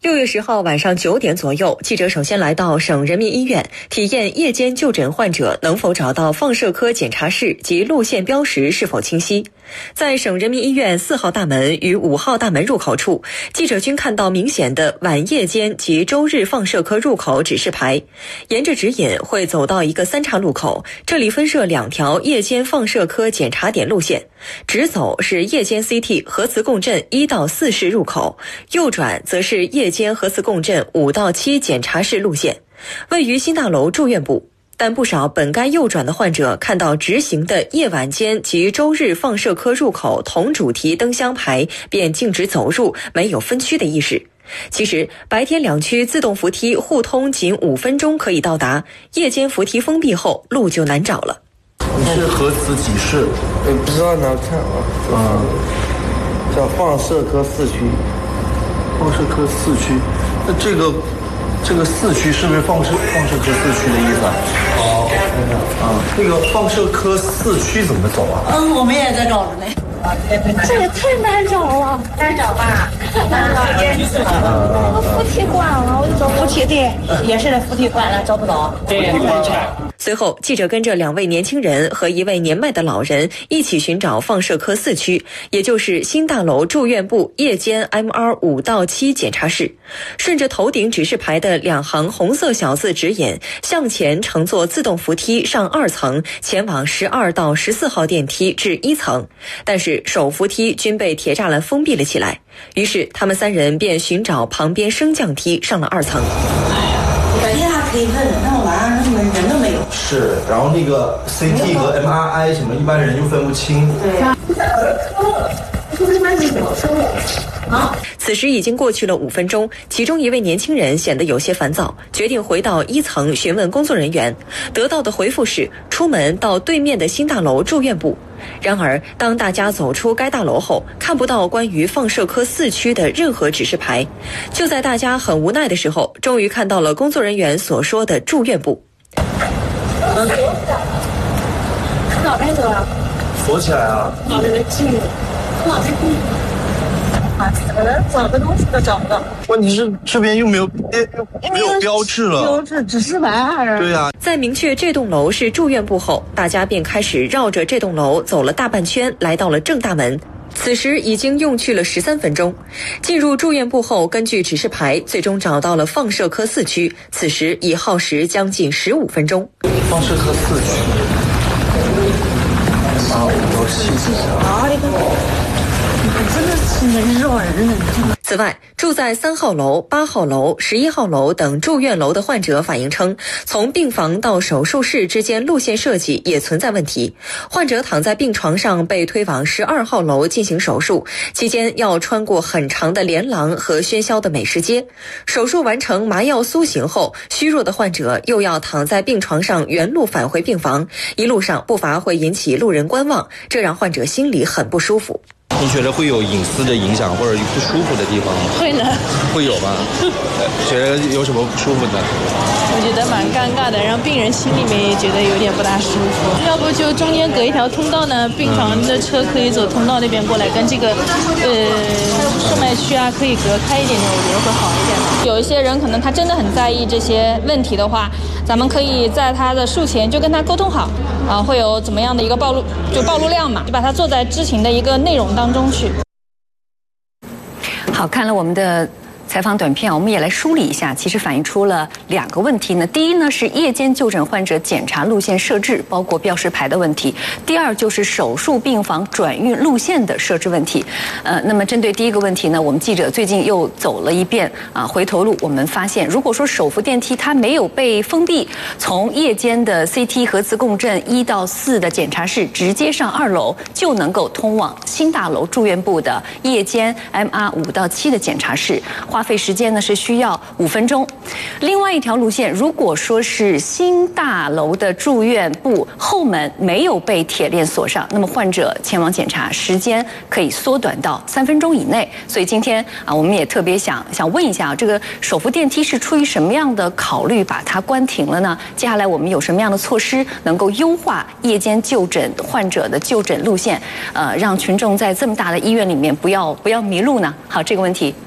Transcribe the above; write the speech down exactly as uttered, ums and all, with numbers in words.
六月十号晚上九点左右，记者首先来到省人民医院，体验夜间就诊患者能否找到放射科检查室及路线标识是否清晰。在省人民医院四号大门与五号大门入口处，记者均看到明显的晚夜间及周日放射科入口指示牌。沿着指引会走到一个三岔路口，这里分设两条夜间放射科检查点路线，直走是夜间 C T 核磁共振一到四室入口，右转则是夜间核磁共振五到七检查室路线，位于新大楼住院部。但不少本该右转的患者看到直行的夜晚间及周日放射科入口同主题灯箱牌，便径直走入，没有分区的意识。其实白天两区自动扶梯互通仅五分钟可以到达，夜间扶梯封闭后路就难找了。 你是核磁几室？ 我不知道哪看啊。嗯，叫放射科四区。 放射科四区，那这个这个四区是不是放射放射科四区的意思啊？哦，啊，那个放射科四区怎么走啊？ 嗯，我们也在找着呢。 这也太难找了， 难找吧？难找， 我扶梯关了，我就找扶梯对，也是扶梯关了，找不到。对。 随后，记者跟着两位年轻人和一位年迈的老人一起寻找放射科四区，也就是新大楼住院部夜间 M R 五到七检查室。顺着头顶指示牌的两行红色小字指引，向前乘坐自动扶梯上二层，前往十二到十四号电梯至一层。但是手扶梯均被铁栅栏封闭了起来，于是他们三人便寻找旁边升降梯上了二层。 白天还可以问，那晚上那么人都没有。 是，然后那个 C T 和 M R I 什么，一般人又分不清。 对。 好，此时已经过去了五分钟，其中一位年轻人显得有些烦躁，决定回到一层询问工作人员，得到的回复是出门到对面的新大楼住院部。然而当大家走出该大楼后，看不到关于放射科四区的任何指示牌。就在大家很无奈的时候，终于看到了工作人员所说的住院部。 哪边走啊？ 锁起来啊！ 哪边进？哪边进？啊，可能找个东西都找不到。 问题是这边又没有又没有标志了， 标志指示牌还是？ 对呀、啊。 在明确这栋楼是住院部后，大家便开始绕着这栋楼走了大半圈，来到了正大门。此时已经用去了十三分钟。进入住院部后，根据指示牌，最终找到了放射科四区。此时已耗时将近十五分钟。 放射科四区。啊，五到七级。 啊，这个。真的是能绕人呢！ 此外，住在三号楼、八号楼、十一号楼等住院楼的患者反映称，从病房到手术室之间路线设计也存在问题。患者躺在病床上被推往十二号楼进行手术，期间要穿过很长的连廊和喧嚣的美食街。手术完成麻药苏醒后，虚弱的患者又要躺在病床上原路返回病房，一路上不乏会引起路人观望，这让患者心里很不舒服。 你觉得会有隐私的影响或者不舒服的地方吗？ 会呢， 会有吧？觉得有什么不舒服的？ 我觉得蛮尴尬的，让病人心里面也觉得有点不大舒服。要不就中间隔一条通道呢，病房的车可以走通道那边过来，跟这个呃售卖区啊可以隔开一点点，我觉得会好一点。 有一些人可能他真的很在意这些问题的话，咱们可以在他的术前就跟他沟通好，啊，会有怎么样的一个暴露就暴露量嘛，就把它做在知情的一个内容当中去。 好，看了我们的采访短片，我们也来梳理一下，其实反映出了两个问题呢。第一呢是夜间就诊患者检查路线设置，包括标识牌的问题；第二就是手术病房转运路线的设置问题。呃，那么针对第一个问题呢，我们记者最近又走了一遍啊回头路，我们发现，如果说手扶电梯它没有被封闭，从夜间的 C T 核磁共振一到四的检查室直接上二楼，就能够通往新大楼住院部的夜间 M R 五到七的检查室。花费时间呢是需要五分钟。另外一条路线，如果说是新大楼的住院部后门没有被铁链锁上，那么患者前往检查时间可以缩短到三分钟以内。所以今天啊，我们也特别想想问一下啊，这个手扶电梯是出于什么样的考虑把它关停了呢？接下来我们有什么样的措施能够优化夜间就诊患者的就诊路线？呃，让群众在这么大的医院里面不要不要迷路呢？好，这个问题